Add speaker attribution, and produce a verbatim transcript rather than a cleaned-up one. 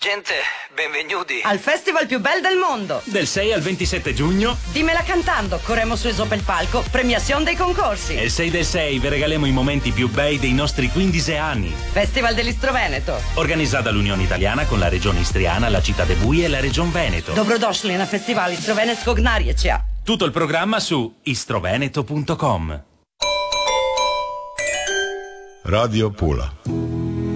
Speaker 1: Gente, benvenuti
Speaker 2: al festival più bel del mondo.
Speaker 3: Del sei al ventisette giugno.
Speaker 2: Dimmela cantando, corremo su sopra il palco, premiazione dei concorsi.
Speaker 3: E il sei del sei vi regaliamo i momenti più bei dei nostri quindici anni.
Speaker 2: Festival dell'Istro Veneto.
Speaker 3: Organizzata dall'Unione Italiana con la Regione Istriana, la Città de Bui e la Regione Veneto.
Speaker 2: Dobrodošli na festival Istro Venetskog narječja.
Speaker 3: Tutto il programma su istroveneto punto com.
Speaker 4: Radio Pula.